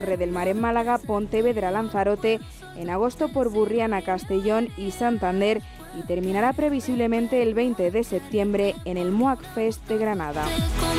Torre del Mar en Málaga, Pontevedra, Lanzarote, en agosto por Burriana, Castellón y Santander, y terminará previsiblemente el 20 de septiembre en el MOAC Fest de Granada.